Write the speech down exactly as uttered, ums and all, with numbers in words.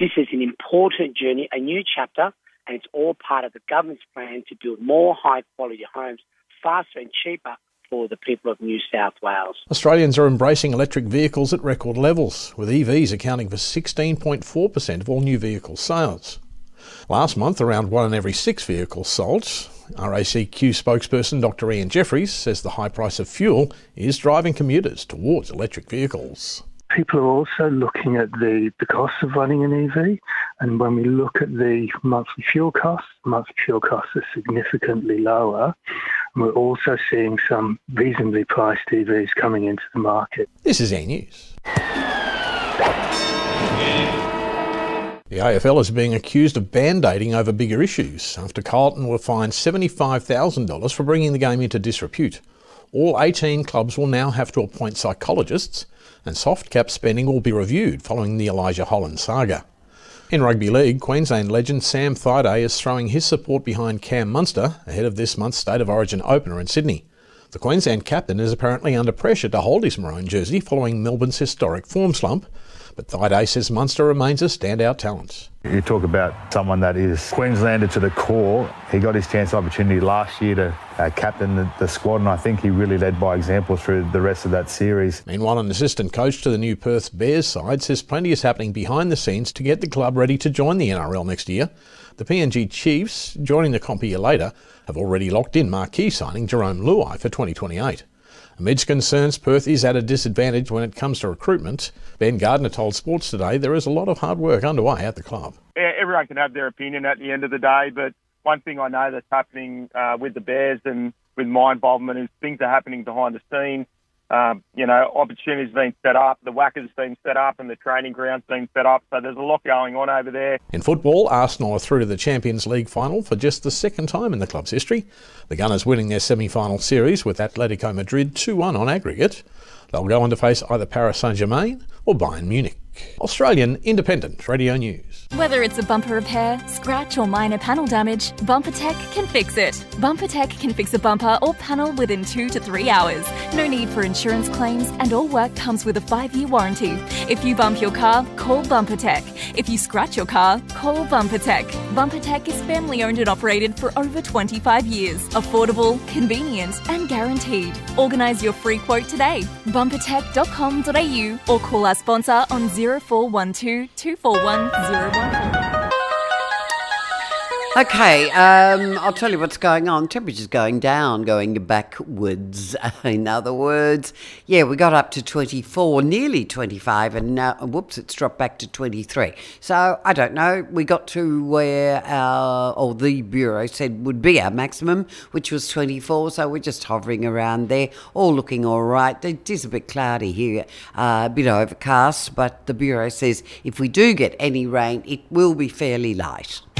This is an important journey, a new chapter, and it's all part of the government's plan to build more high-quality homes faster and cheaper for the people of New South Wales. Australians are embracing electric vehicles at record levels, with E Vs accounting for sixteen point four percent of all new vehicle sales. Last month, around one in every six vehicles sold. R A C Q spokesperson Doctor Ian Jeffries says the high price of fuel is driving commuters towards electric vehicles. People are also looking at the, the cost of running an E V, and when we look at the monthly fuel costs, monthly fuel costs are significantly lower. And we're also seeing some reasonably priced E Vs coming into the market. This is E News. The A F L is being accused of band-aiding over bigger issues after Carlton were fined seventy-five thousand dollars for bringing the game into disrepute. All eighteen clubs will now have to appoint psychologists, and soft cap spending will be reviewed following the Elijah Holland saga. In rugby league, Queensland legend Sam Thaiday is throwing his support behind Cam Munster ahead of this month's State of Origin opener in Sydney. The Queensland captain is apparently under pressure to hold his maroon jersey following Melbourne's historic form slump, but Thaiday says Munster remains a standout talent. You talk about someone that is Queenslander to the core. He got his chance opportunity last year to uh, captain the, the squad, and I think he really led by example through the rest of that series. Meanwhile, an assistant coach to the new Perth Bears side says plenty is happening behind the scenes to get the club ready to join the N R L next year. The P N G Chiefs, joining the comp a year later, have already locked in marquee signing Jerome Luai for twenty twenty-eight. Amidst concerns Perth is at a disadvantage when it comes to recruitment, Ben Gardner told Sports Today there is a lot of hard work underway at the club. Everyone can have their opinion at the end of the day, but one thing I know that's happening uh, with the Bears and with my involvement is things are happening behind the scenes. Um, you know, opportunities being set up, the whackers being set up and the training grounds being set up. So there's a lot going on over there. In football, Arsenal are through to the Champions League final for just the second time in the club's history. The Gunners winning their semi-final series with Atletico Madrid two one on aggregate. They'll go on to face either Paris Saint-Germain or Bayern Munich. Australian Independent Radio News. Whether it's a bumper repair, scratch or minor panel damage, BumperTech can fix it. BumperTech can fix a bumper or panel within two to three hours. No need for insurance claims and all work comes with a five-year warranty. If you bump your car, call BumperTech. If you scratch your car, call BumperTech. BumperTech is family owned and operated for over twenty-five years. Affordable, convenient and guaranteed. Organise your free quote today. bumper tech dot com dot a u or call our sponsor on zero four one two, two four one zero one four. Okay, um, I'll tell you what's going on. Temperature's going down, going backwards. In other words, yeah, we got up to twenty-four, nearly twenty-five, and now, whoops, it's dropped back to twenty-three. So, I don't know, we got to where our, or the Bureau said would be our maximum, which was twenty-four, so we're just hovering around there, all looking all right. It is a bit cloudy here, uh, a bit overcast, but the Bureau says if we do get any rain, it will be fairly light.